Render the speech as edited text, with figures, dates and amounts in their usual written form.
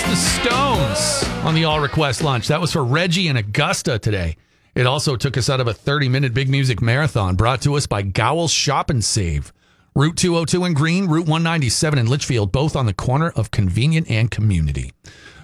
The Stones on the All Request Lunch. That was for Reggie in Augusta today. It also took us out of a 30-minute big music marathon brought to us by Gowell's Shop and Save. Route 202 in Green, Route 197 in Litchfield, both on the corner of convenient and community.